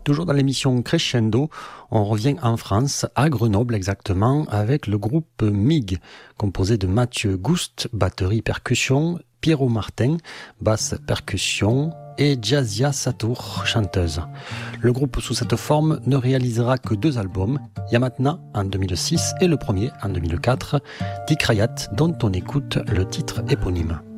Toujours dans l'émission Crescendo, on revient en France, à Grenoble exactement, avec le groupe MIG, composé de Mathieu Gouste, batterie-percussion, Pierrot Martin, basse-percussion, et Jazia Satour, chanteuse. Le groupe sous cette forme ne réalisera que 2 albums, Yamatna en 2006 et le premier en 2004, Dikrayat, dont on écoute le titre éponyme.